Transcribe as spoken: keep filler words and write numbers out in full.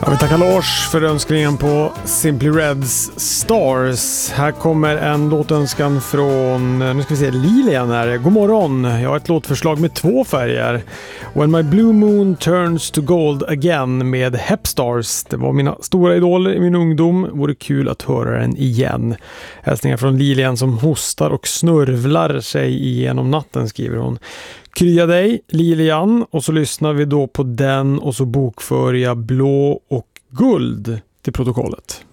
Jag vill tacka Lars för önskningen på Simply Reds Stars. Här kommer en låtönskan från, nu ska vi se, Lilian här. God morgon, jag har ett låtförslag med två färger. When My Blue Moon Turns to Gold Again med Hepstars. Det var mina stora idoler i min ungdom. Vore kul att höra den igen. Hälsningar från Lilian som hostar och snörvlar sig igenom natten, skriver hon. Krya dig, Lilian, och så lyssnar vi då på den och så bokför jag blå och guld till protokollet.